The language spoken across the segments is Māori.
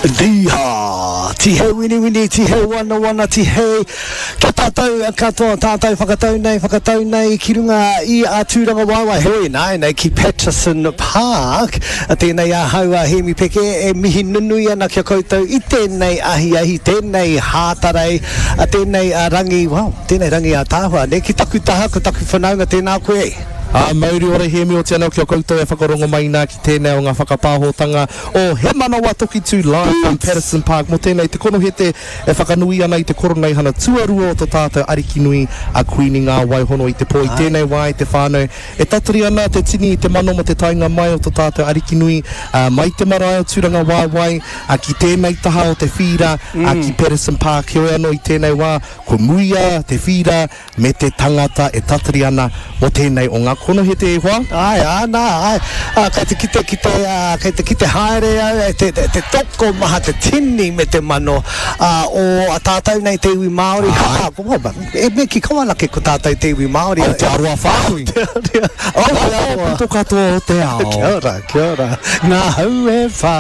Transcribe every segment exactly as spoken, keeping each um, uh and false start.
Diha, ti he wini wini, ti he wana wana, ti he kia tātou, katoa tātou whakatau nei, whakatau nei, ki runga i a tūranga waiwai, hoi nai nei ki Patterson Park, a tēnei a haua he mi peke e mihi nunui ana kia koutou i tēnei ahi ahi, tēnei hātarei, a tēnei a rangi, wow, tēnei rangi a tāhua, ne ki taku taha, ko taku whanaunga tēnā koe. A mauri ora he mi o te anau kia koutou e whakarongo mai nā ki tēnei o ngā whakapāhotanga o he manawa toki tū live from Patterson Park. Mo tēnei te kono hete e whakanui ana i te koronai hana tuarua o tō tātou ariki nui a Queenie ngā waihono i te pō i tēnei wai te whānau. E tatari ana te tini i te mano mo te tainga mai o tō tātou ariki nui uh, mai te marae o tūranga waiwai a ki tēnei taha o te whira mm. a ki Patterson Park. He ano i tēnei wā ko muia te whira me te tangata e tatari ana mo tēnei o ngā kono he te e hoa? Ai, ana, ai. Ah, kei te kite, kite, uh, kei te kite haere au, te, te, te toko maha, te tini me te mano uh, o a tātou nei te iwi Māori. Ha, ha, e me ki kawanake ko tātou te iwi Māori. O te aroa whāhui. O te aroa. Puto katoa o te ao. Kia ora, kia ora. Ngā hau e whā,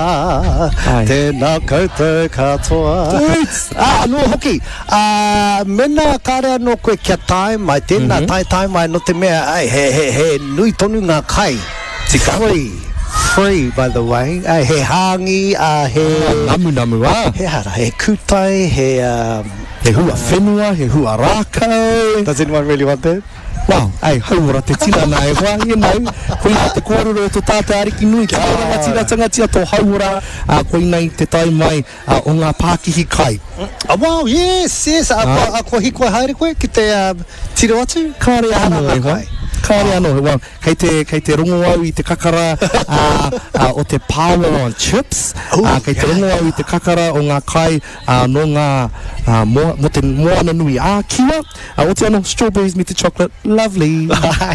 tēnā koutou katoa. Ah, no hoki. Uh, mena kāre anō koe kia tai mai, tēnā mm-hmm. tai tai mai no te mea, ai, he, he, he nui tonu ngā kai. Free. Free, by the way. Uh, he hangi, uh, he... Namu namu, ah. He hara, he kutai, he... Um, he hua whenua, he hua rākau. Does anyone really want that? Wow, ai, haura te tina nā e hoa, e nau, koe nā te kōrero o tō tātou ariki nui, ki tōra ngā tira tangatia tō haura, uh, koe nei te tai mai uh, o ngā Pākihi kai. Oh, wow, yes, yes, a uh, uh, ko hikoe haere koe, ki te uh, tiro atu? Kāre anō e hoa. Kāre anō, wow. Kei te, kei te rongo au i te kakara uh, uh, o te power on chips, Ooh, uh, kei te yeah. rongo au i te kakara o ngā kai uh, no ngā uh, mo, mo te moana nui a kiwa, uh, o te anō strawberries me te chocolate, lovely. uh,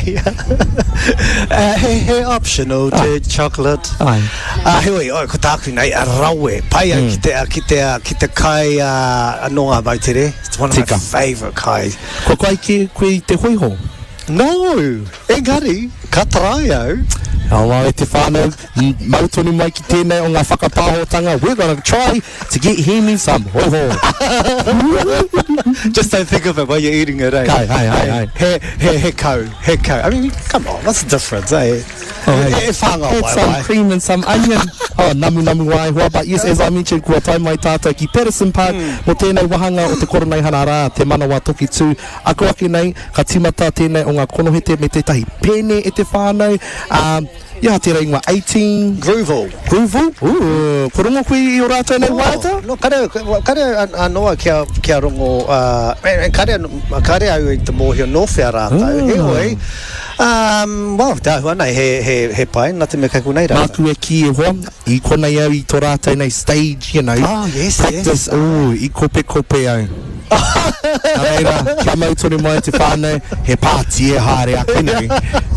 he, he optional te ah. chocolate. Ai. Uh, heoi, oi, ko tāku nei, a rawe, pai mm. ki, te, ki, te, ki te kai uh, no ngā mautere. It's one of Tika. my favourite kai. Ko kai ki koe te hoiho? No, engari, ka tarai au. Awa, e te whānau, mautonu mai ki tēnei o ngā whakapāhotanga. We're gonna try to get him some hoiho. Just don't think of it while you're eating it, eh? Kai, hai, hai, hai. He, he, he kau, he kau. I mean, come on, what's the difference, eh? Oh, hey. E whanga Add wai some wai. cream and some onion. Oh, namu namu wai hoa. But yes, as I mentioned, kua tai mai tātou ki Patterson Park, mm. mo tēnei wahanga o te koronai hana rā, te manawa toki tū. Ako ake nei, ka timata tēnei o ngā konohete me tētahi pēne e te whānau. Um, Ia te reingwa eighteen Grooval. Grooval? Ooh, ko rongo koe i o rātou nei wāta? No, kare, kare anoa kia, kia rongo, uh, kare, kare au i te mōhio nōwhea rātou, he hoi. Um, well, tāhua nei, he, he, he pai, nā te me kaku nei rātou. Māku e ki e hoa, i konei au i tō rātou nei stage, you know. Oh, yes, Practice, yes. ooh, i kope kope au. Areira, kia mautonu mai te whānau, he pāti e haere a kwenei.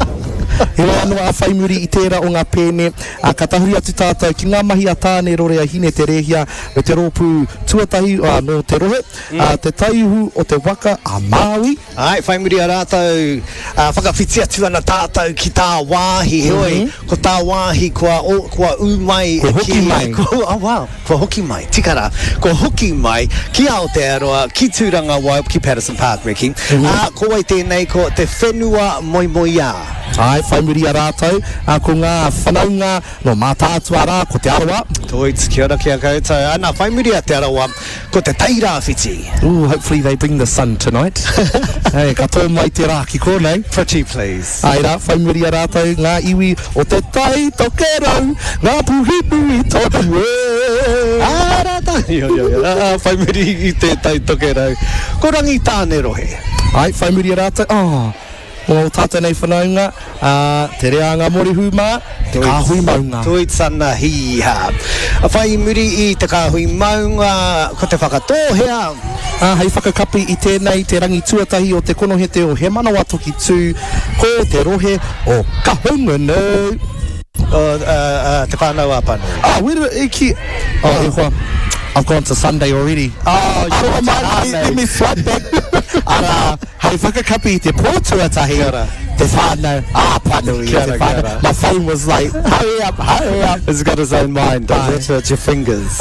He roa anō a whaimuri i tērā o ngā pēne, a katahuri atu tātou ki ngā mahi a tāne rore a hine te rehia me te rōpū tuatahi uh, no te rohe, mm. uh, te taihu o te waka a Māui. Ai, whaimuri a rātou, uh, whakawhiti atu ana tātou ki tā wāhi, he oi, mm-hmm. ko tā wāhi kua, o, kua u mai. Ko hoki ki, mai. Ko, oh, wow, ko hoki mai, tikara, ko hoki mai ki Aotearoa, ki Tūranga Wai, ki Patterson Park, Ricky. Mm-hmm. Uh, ko wai tēnei ko te whenua moi moi a. Ai, whaimuri a rātou, a ko ngā whanaunga no mātātua rā, ko te aroa. Toits, kia ora kia koutou. Ana, whaimuri a te aroa, ko te taira whiti. Ooh, hopefully they bring the sun tonight. Hey, ka tō mai te rā ki kōnei. Pretty please. Ai rā, whaimuri a rātou, ngā iwi o te tai tokerau, ngā puhipu i tōku e. Ah, rāta. Yo, yo, yo. Ah, whaimuri i te tai tokerau. Ko rangi tāne rohe. Ai, whaimuri a rātou, oh. O tātou nei whanaunga, uh, te reanga morihu mā, te kāhui maunga. Toits ana hiha. A whai muri i te kāhui maunga, ko te whakatōhea. Ah, hei whakakapi i tēnei te rangi tuatahi o te konohete o he manawa toki tū, ko te rohe o Kahungunu. O uh, uh, te whānau a panu. Ah, wera e ki... Oh, e hoa. I've gone to Sunday already. Oh, you're oh, man, let me flat back. Ara, hei whakakapi i te pōtuatahi, Te whānau, ah, panui, Kia te ora, whānau. kia ora. My phone was like, hurry up, hurry up. It's got its own mind, does it? It's your fingers.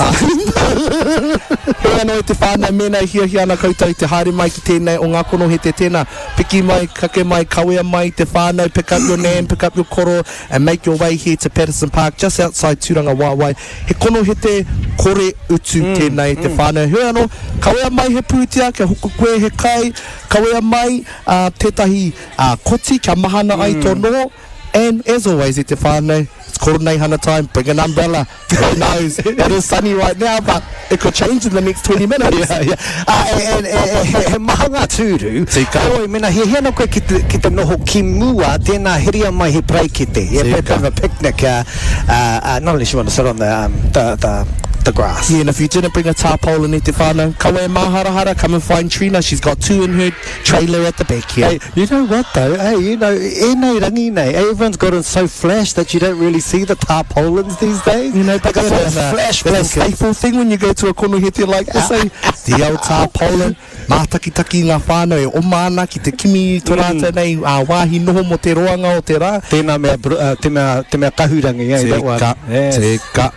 Hea no te whānau mena hia hia ana koutou te haere mai ki tēnei o ngā kono he te tēnā. Piki mai, kake mai, kawea mai, te whānau, pick up your name, pick up your koro, and make your way here to Patterson Park, just outside Tūranga Waiwai. He kono he te kore utu mm, tēnei te mm. whānau. Hea no, kawea mai he pūtia, kia huku koe he kai, kawea mai, uh, tētahi uh, koti, kia mahana mm. ai tono, and as always, e te whānau, it's Koronei Hana time, bring an umbrella. Who knows? It is sunny right now, but it could change in the next twenty minutes. Yeah, yeah. Uh, and, and, he, he mahanga tūru. Tika. Oi, mena, he hiana koe ki te, ki te noho ki mua, tēnā heria mai he praikite. Yeah, bit of a picnic, uh, uh, uh, not unless you want to sit on the, um, the, the, the grass. Yeah, and if you didn't bring a tarpaulin e te whānau, kawe maharahara, come and find Trina. She's got two in her trailer at the back here. Hey, you know what though? Hey, you know, e nei rangi nei, everyone's gotten so flash that you don't really see the tarpaulins these days. You know, but Like, that's it's a flash It's a thinking. staple thing when you go to a kono hete like this, eh? The old tarpaulin, mātakitaki ngā whānau, e o mana ki te kimi torata nei, a wāhi noho mo te roanga o te rā. Tēnā mea, br- uh, te mea, te mea kahurangi, eh, that one. Tika, Yes. tika.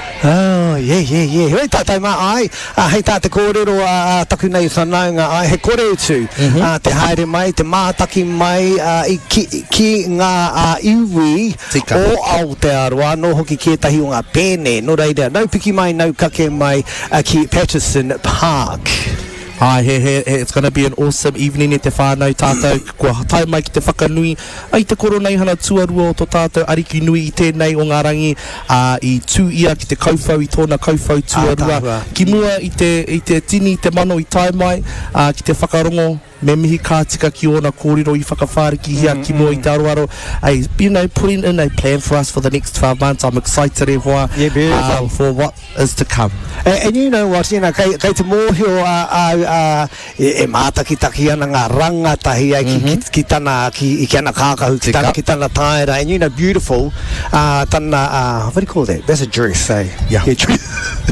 Oh, yeah, yeah, yeah. Hei tātai mā ai, uh, hei tā te kōrero uh, taku nei whanaunga ai, he kore utu, Mhm. uh, te haere mai, te mātaki mai uh, i ki, ki ngā uh, iwi Tika. o Aotearoa, no hoki kētahi o ngā pēne, no reira, nau piki mai, nau kake mai uh, ki Patterson Park. Ai, he, he, he, it's going to be an awesome evening e te whānau tātou. Kua tai mai ki te whakanui. Ai te Koronei Hana tuarua o tō tātou ariki nui i tēnei o ngā rangi uh, i tū ia ki te kaufau i tōna kaufau tuarua. tāua. Ki mua i te, i te tini, te mano i tai mai, uh, ki te whakarongo. Me mihi kātika ki ona kōrero i whakawhāriki hia mm, ki mua i te aroaro. Hey, you know, putting in a plan for us for the next twelve months. I'm excited e hoa Yeah, beautiful. uh, for what is to come. And, and you know what, you know, kei, kei te mōhio a, a, a, e, e mātakitaki ana ngā rangatahi ai ki, Mhm. ki, ki tana, ki, i ki ana kākahu, ki Tika. tana, ki tana taera, and you know, beautiful, uh, tana, uh, what do you call that? That's a dress, eh? Yeah. Yeah, dress.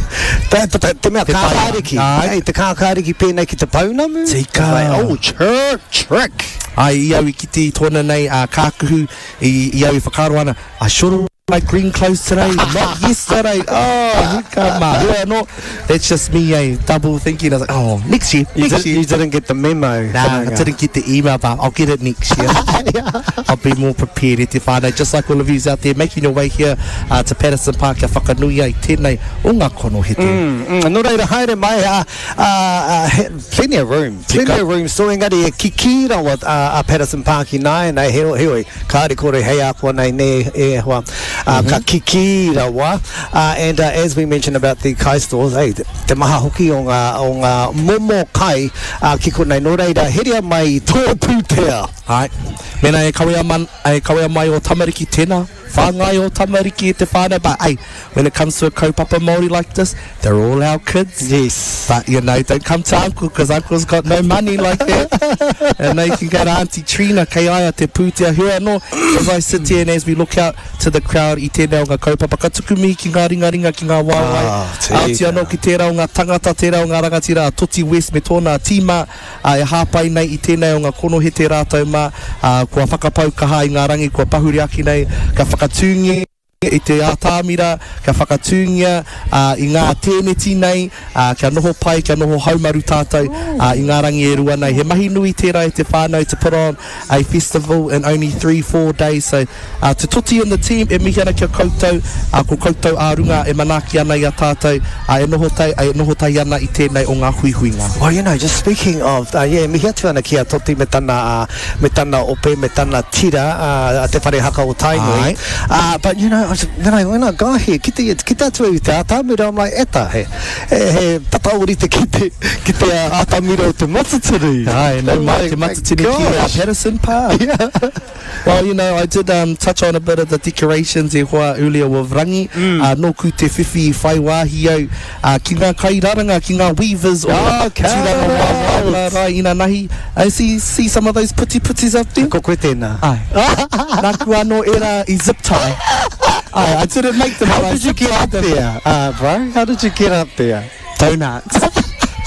Te, te, te, te mea Te taia. kākāriki, Ai. hey, te kākāriki pēnei ki te paunamu. Tika. Like, oh, trick, trick. Ai, i au i kiti tōna nei a uh, kākuhu, i, i au i whakaro ana, I should have my green clothes today, not yesterday. Oh, you come on. Yeah, no, that's just me, eh, double thinking. I was like, oh, next year, You, next did, year. you didn't get the memo. Nah, I didn't get the email, but I'll get it next year. I'll be more prepared e te whānau. Just like all of you out there, making your way here uh, to Patterson Park, kia whakanui ai tēnei o ngā kono hete. Mm, mm, no reira haere mai, uh, uh, uh, he- plenty of room, plenty Tika. of room. So engari e ki rawa uh, a Patterson Park i nai, nei heo heo kāre kore hei akua nei ne e hoa, uh, ka ki rawa. Uh, and uh, as we mentioned about the kai stores, hey, te, te maha hoki o ngā, o ngā momo kai uh, ki ko nei no reira, heria mai tō pūtea. Ai, mena e kawea, man, e kawea mai o tamariki tēnā, whāngai o tamariki e te whānau, but hey, when it comes to a kaupapa Māori like this, they're all our kids. Yes. But you know, don't come to Uncle, because Uncle's got no money like that. And they can go to Auntie Trina, kei aia te pūtea hua no. As I sit here and as we look out to the crowd, i tēnei o ngā kaupapa, ka tuku mi ki ngā ringa ringa ki ngā wāwai. Ah, tika. Aoti anō ki tērā o ngā tangata, tērā o ngā rangatira, Toti West me tōna tīma, uh, e hāpai nei i tēnei o ngā kono he te rātou mā, uh, kua whakapau kaha i ngā rangi, kua pahuri aki nei, ka whakatūngi i te ātāmira, ka whakatūngia uh, i ngā tēneti nei, uh, kia noho pai, kia noho haumaru tātou uh, i ngā rangi e rua nei. He mahi nui tērā e te whānau to put on a festival in only three, four days. So uh, te toti and the team, e mihi ana kia koutou, uh, ko koutou ārunga e manaki ana i a tātou, uh, e noho tai, e noho tai ana i tēnei o ngā huihuinga. Well, you know, just speaking of, uh, yeah, mihi atu ana kia toti me tana, uh, me tana ope, me tana tira, uh, te whare haka o tainui. Ai. Uh, but, you know, I was, when I, when I got here, ki te, ki te atu i te ātāmira, I'm like, eta, he, he, he tata orite ki te, ki te uh, ātāmira o te matatiri. Ai, no mai, te matatini ki a Patterson Park. Yeah. Well, you know, I did um, touch on a bit of the decorations e hoa earlier with rangi. Mm. Uh, nōku te whiwhi i whai wāhi au. Uh, ki ngā kairaranga, ki ngā weavers o Oh, Tūranga Wāwā Rai ina nahi. I see, see some of those puti putis up there. Ko koe tēnā. Ai. Nā kua anō era i zip tie. Ai, I didn't make them. How but I did you zip get tied up them. there, uh, bro? How did you get up there? Donuts.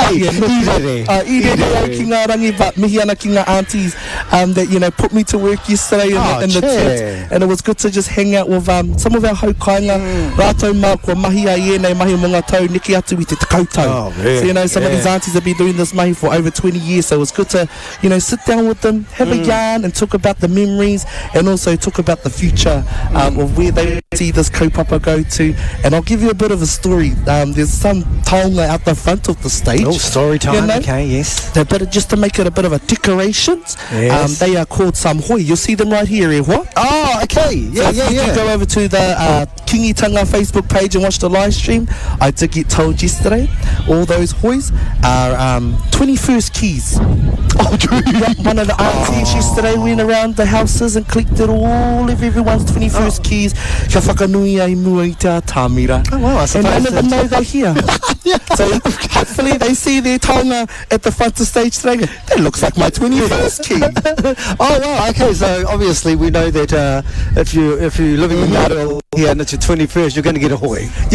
Hey, irere. Uh, irere au ki ngā rangi, but mihi ana ki ngā aunties um, that, you know, put me to work yesterday in, Oh, the, in the tent. And it was good to just hang out with um, some of our haukainga. Mm. Rātou mā kua mahi a ienei, mahi o mga tau, niki atu i te takautou. Oh, man. So, you know, some yeah. of these aunties have been doing this mahi for over twenty years, so it was good to, you know, sit down with them, have mm. a yarn and talk about the memories and also talk about the future um, mm. of where they see this kaupapa go to. And I'll give you a bit of a story. Um, there's some taonga out the front of the stage. Oh, story time, you know? Okay, yes. They're better just to make it a bit of a decorations. Yes. Um, they are called some hoi. You'll see them right here, eh, what? Oh, okay. Yeah, so yeah, if you yeah. can go over to the uh, Kingitanga Facebook page and watch the live stream. I did get told yesterday all those hois are um, twenty-first keys. Oh, one of the aunties oh. yesterday went around the houses and collected all of everyone's twenty-first oh. keys. Kia whakanui ai mua i te atamira. Oh, wow, I and none of them know they're here. Yeah. So hopefully they see their taonga at the front of the stage today. That looks like my twenty-first key. Oh wow, okay, so obviously we know that uh, if you if you're living in Ngaro here and it's your twenty-first, you're going to get a hoi. Yeah.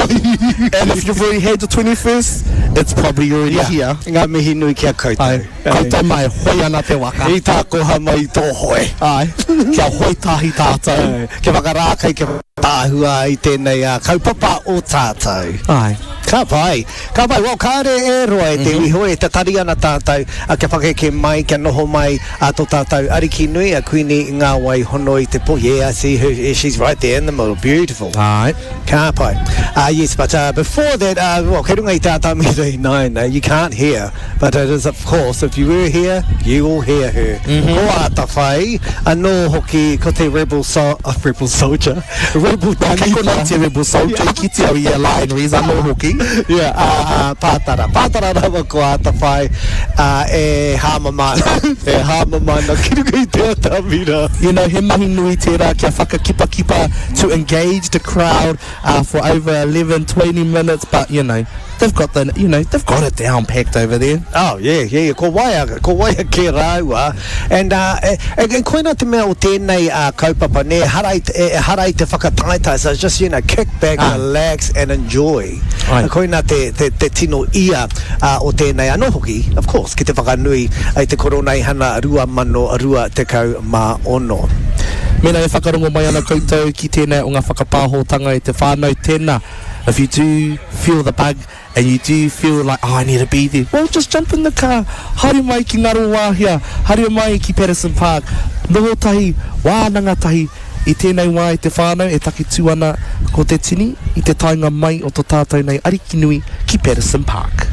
And if you've already had your twenty-first, it's probably already yeah. here. Ngā mihi nui kia koutou. Ai, koutou mai hoi ana te waka. I tā koha mai tō hoi. Ai, kia hoi tahi tātou. Kia whakarākai, kia tāhua i tēnei uh, kaupapa o tātou. Ai. Ka pai, ka pai, well, kāre e roa e te mm-hmm. iho e te tari ana tātou, a kia whakeke mai, kia noho mai a tō tātou ariki nui, a kuini ngā wai hono i te po. Yeah, I see her, she's right there in the middle, beautiful. Ai. Ka pai. Uh, yes, but uh, before that, uh, well, kei runga i tātou mi rei, no, no, you can't hear, but it is, of course, if you were here, you will hear her. Mm-hmm. Ko ata whai, anō hoki, ko te rebel, so, uh, rebel soldier, rebel tangi. Ko nā te rebel soldier, ki te au i a line, rees anō hoki. Yeah, uh, uh, pātara. Pātara rawa ko ata whai uh, e hāmamana. E hāmamana ki runga i te atamira. You know, he mahi nui tērā kia whakakipa kipa to engage the crowd uh, for over eleven, twenty minutes, but, you know, they've got the, you know, they've got it down packed over there. Oh, yeah, yeah, ko waia, ko waia ke rāua. And, uh, e, e koina te mea o tēnei uh, kaupapa, ne harai, e, harai te whakataita, so just, you know, kick back, ah. relax and enjoy. Ai. Koina te, te, te tino ia uh, o tēnei anō hoki, of course, ki te whakanui ai te koronai hana rua mano, rua te kau mā ono. Mena e whakarongo mai ana koutou ki tēnei o ngā whakapāhotanga i te whānau tēnā. If you do feel the bug and you do feel like, oh, I need to be there, well, just jump in the car. Haere mai ki Ngaro Wāhia, haere mai ki Patterson Park. Noho tahi, wānanga tahi, i tēnei wā i te whānau, e taki tū ana ko te tini, i te tainga mai o tō tātou nei ariki nui ki Patterson Park.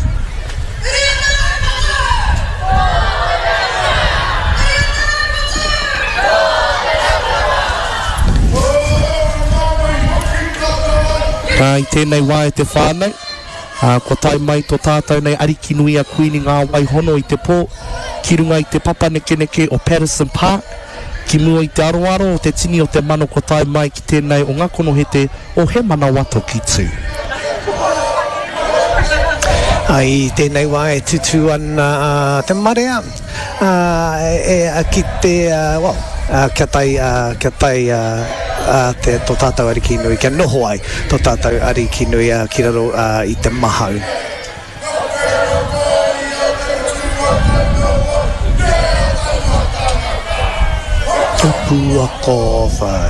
Ka i tēnei wā i te whānau, uh, ko tai mai tō tātou nei ariki nui a kuini ngā wai hono i te pō, ki runga i te papa neke neke o Patterson Park, ki mua i te aroaro o te tini o te mano ko tai mai ki tēnei o ngā kono hete o he mana wato ki tū. Ai, tēnei wā e tutu ana uh, te marea, uh, e, e ki te, uh, well, uh, kia tai, uh, kia tai, uh, Uh, te tō tātou ariki nui, kia noho ai tō tātou ariki nui uh, ki raro uh, i te mahau. Tupua kōwhai,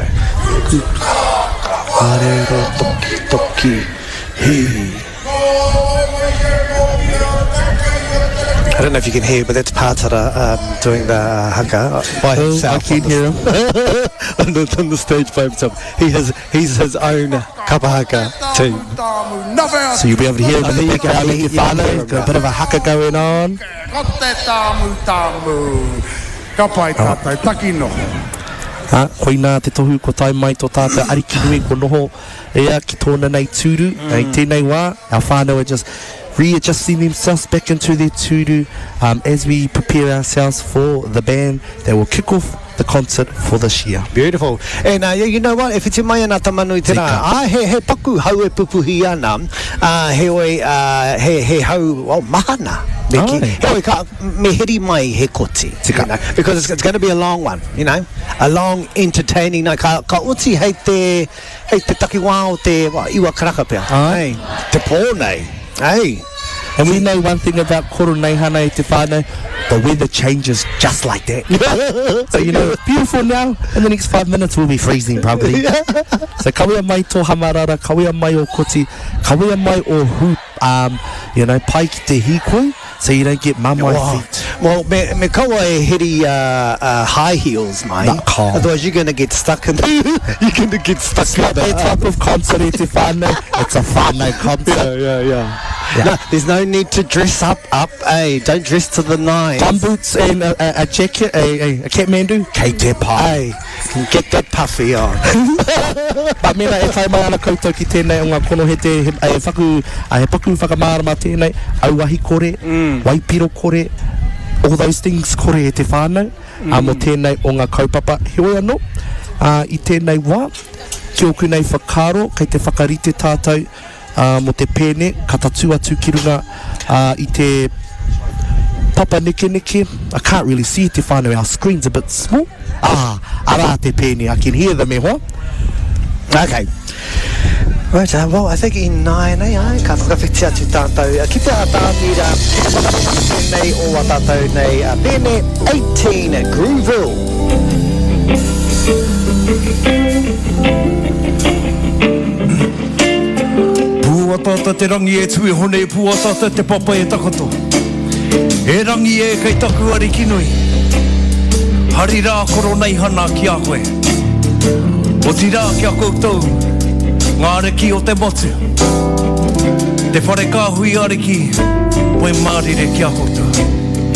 karero toki toki, hi. I don't know if you can hear, but that's Pātara um, doing the uh, haka by oh, himself. I can hear him. on, the, on the stage by himself. He has he's his own kapa haka too. So you'll be able to hear him. There you go. He's got a bit of a haka going on. Ha, koina te tohu ko tai mai tō tātou ariki nui ko noho ea ki tōna nei tūru. Mm. Ei tēnei wā, our whānau are just readjusting themselves back into their tūru um, as we prepare ourselves for the band that will kick off the concert for this year. Beautiful. And uh, you know what, if it's mai ana tamanui tērā, ah, he, he paku hau e pupuhi ana, uh, he oi, uh, he, he hau, well, mahana. Meki. He oi ka, me heri mai he koti. You know, because it's, it's going to be a long one, you know, a long, entertaining night. Ka, ka uti hei te, hei te takiwā o te, wa, iwa karaka pia. Hey, te pō nei. Hey. And we know one thing about koro nei hana e te whānau, the weather changes just like that. So, you know, it's beautiful now, in the next five minutes we'll be freezing probably. So, kawea mai tō hamarara, kawea mai o koti, kawea mai o hoop, um, you know, pai ki te hikoi, so you don't get mamai Wow. feet. Well, me, me kawa e hiri uh, uh, high heels, mate. Not cold. Otherwise, you're going to get stuck in the... you're going to get stuck It's in not the... that type of concert e te whānau, it's a whānau concert. yeah, yeah. Yeah. No, there's no need to dress up, up, hey, don't dress to the nines. Gum boots and a, a, a jacket, a, a, a Kathmandu, kei te pai. Hey, can get that puffy on. But mena e whai mai ana koutou ki tēnei o ngā kono he te he, e whaku, a he paku whakamārama tēnei, auahi kore, mm. waipiro kore, all those things kore e te whānau, mm. a mo tēnei o ngā kaupapa heoi anō, uh, i tēnei wā, ki oku nei whakaro, kei te whakarite tātou, uh, mo te pēne, katatu atu ki runga, uh, i te papa neke neke, I can't really see te whānau, our screen's a bit small, ah, ara te pēne, I can hear them e hoa. Okay. Right, uh, well, I think in nine, eh, ai, ka whakawhiti atu tātou. Uh, ki te atāmira, ki te whakawhiti nei o a tātou nei, uh, Bene eighteen, Grooville. Pua tata te rangi e tui hone, pua tata te papa e takoto. E rangi e kei taku ari kinui. Hari rā koro nei hana ki a koe. O ti rā ki a koutou, ngā reki o te motu. Te whare kāhui ariki, poe mārire ki a koutou.